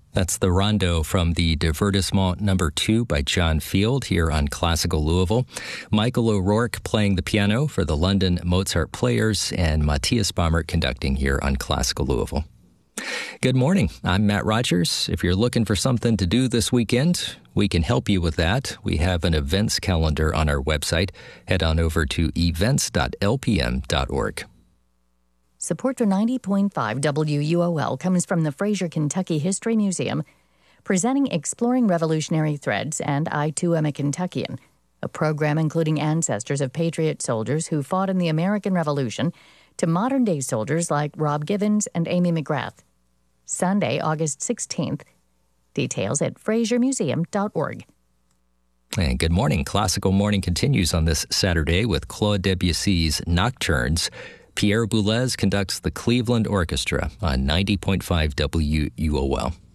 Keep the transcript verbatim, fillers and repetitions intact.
That's the Rondo from the Divertissement number two by John Field here on Classical Louisville. Michael O'Rourke playing the piano for the London Mozart Players, and Matthias Baumert conducting here on Classical Louisville. Good morning. I'm Matt Rogers. If you're looking for something to do this weekend, we can help you with that. We have an events calendar on our website. Head on over to events dot l p m dot org. Support for ninety point five W U O L comes from the Fraser Kentucky History Museum, presenting Exploring Revolutionary Threads and I, Too, Am a Kentuckian, a program including ancestors of patriot soldiers who fought in the American Revolution to modern-day soldiers like Rob Givens and Amy McGrath. Sunday, August sixteenth. Details at fraser museum dot org. And good morning. Classical Morning continues on this Saturday with Claude Debussy's Nocturnes. Pierre Boulez conducts the Cleveland Orchestra on ninety point five W U O L.